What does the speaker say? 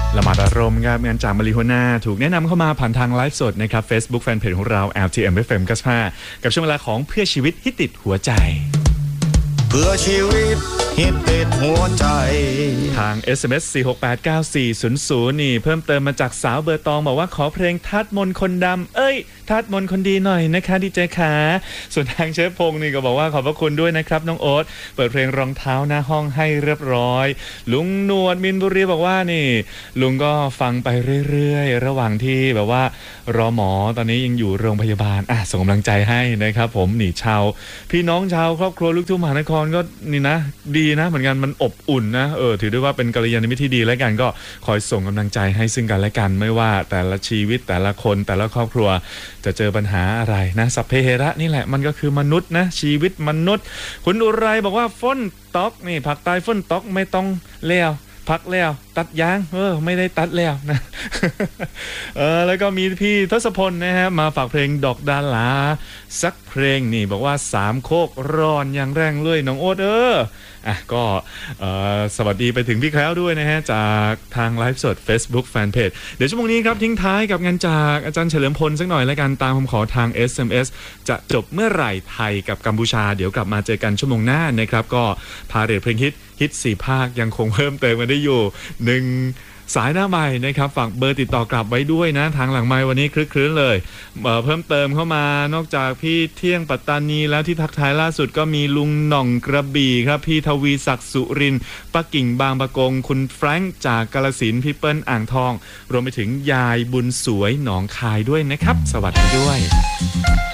ละหมาดอารมณ์ครับงานจากมาริโฮน่าถูกแนะนำเข้ามาผ่านทางไลฟ์สดนะครับ Facebook Fanpage ของเรา LTM FM 95กับช่วงเวลาของเพื่อชีวิตที่ติดหัวใจเพื่อชีวิตฮิตติดหัวใจทาง SMS 4689400นี่เพิ่มเติมมาจากสาวเบอร์ตองบอกว่าขอเพลงทัดมนคนดำทัดมนคนดีหน่อยนะคะดีเจขาส่วนทางเชฟพงศ์นี่ก็บอกว่าขอบพระคุณด้วยนะครับน้องโอ๊ตเปิดเพลงรองเท้าหน้าห้องให้เรียบร้อยลุงหนวดมินบุรีบอกว่านี่ลุงก็ฟังไปเรื่อยๆระหว่างที่แบบว่ารอหมอตอนนี้ยังอยู่โรงพยาบาลส่งกำลังใจให้นะครับผมนี่ชาวพี่น้องชาวครอบครัวลูกทุ่งมหานครก็นี่นะดีนะเหมือนกันมันอบอุ่นนะถือได้ว่าเป็นกัลยาณมิตรที่ดีและกันก็คอยส่งกำลังใจให้ซึ่งกันและกันไม่ว่าแต่ละชีวิตแต่ละคนแต่ละครอบครัวจะเจอปัญหาอะไรนะสัพเพเหระนี่แหละมันก็คือมนุษย์นะชีวิตมนุษย์คุณอุไรบอกว่าฝนตกนี่ภาคใต้ฝนตกไม่ต้องแล้วพักแล้วตัดยางไม่ได้ตัดแล้วนะ แล้วก็มีพี่ทศพลนะฮะมาฝากเพลงดอกดาลาสักเพลงนี่บอกว่าสามโคกร้อนอย่างแรงเลยน้องโอ๊ตก็สวัสดีไปถึงพี่แคล้วด้วยนะฮะจากทางไลฟ์สด Facebook Fanpage เดี๋ยวชั่วโมงนี้ครับทิ้งท้ายกับงานจากอาจารย์เฉลิมพลสักหน่อยแล้วกันตามคำขอทาง SMS จะจบเมื่อไหร่ไทยกับกัมพูชาเดี๋ยวกลับมาเจอกันชั่วโมงหน้านะครับก็พาเรทเพลงฮิต4ภาคยังคงเพิ่มเติมกันได้อยู่1สายหน้าใหม่นะครับฝากเบอร์ติดต่อกลับไว้ด้วยนะทางหลังไมค์วันนี้คลึกครื้นเลยเพิ่มเติมเข้ามานอกจากพี่เที่ยงปัตตานีแล้วที่ทักทายล่าสุดก็มีลุงหน่องกระบี่ครับพี่ทวีศักดิ์สุรินทร์ป้ากิ่งบางปะกงคุณแฟรงค์จากกาฬสินธุ์พี่เปิ้ลอ่างทองรวมไปถึงยายบุญสวยหนองคายด้วยนะครับสวัสดีด้วย